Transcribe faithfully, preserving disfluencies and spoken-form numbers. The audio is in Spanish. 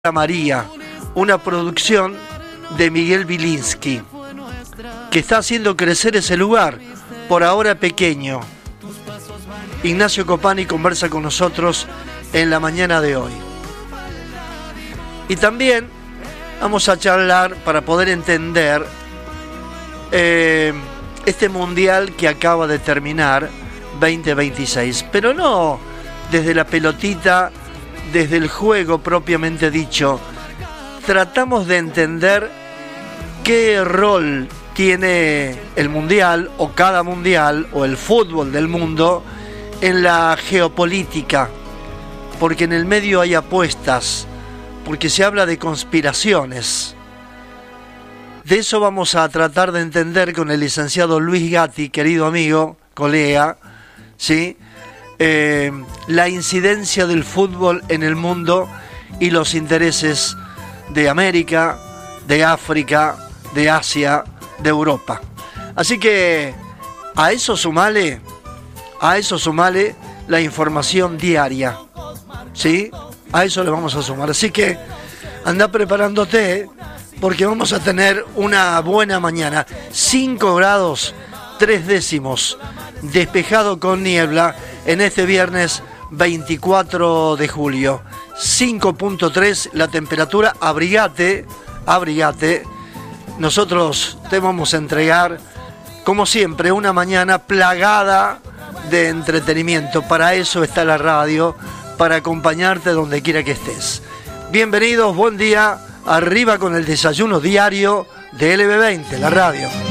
María, una producción de Miguel Bilinsky, que está haciendo crecer ese lugar, por ahora pequeño. Ignacio Copani conversa con nosotros en la mañana de hoy. Y también vamos a charlar para poder entender eh, este mundial que acaba de terminar, veinte veintiséis, pero no desde la pelotita, desde el juego propiamente dicho. Tratamos de entender qué rol tiene el mundial o cada mundial o el fútbol del mundo en la geopolítica, porque en el medio hay apuestas, porque se habla de conspiraciones. De eso vamos a tratar de entender con el licenciado Luis Gatti, querido amigo, colega, ¿sí? Eh, la incidencia del fútbol en el mundo y los intereses de América, de África, de Asia, de Europa. Así que a eso sumale, a eso sumale la información diaria, ¿sí? A eso le vamos a sumar. Así que anda preparándote, porque vamos a tener una buena mañana. cinco grados, tres décimos, despejado con niebla en este viernes veinticuatro de julio. cinco punto tres la temperatura. Abrigate, abrigate. Nosotros te vamos a entregar, como siempre, una mañana plagada de entretenimiento. Para eso está la radio, para acompañarte donde quiera que estés. Bienvenidos, buen día. Arriba con el desayuno diario de L B veinte, la radio.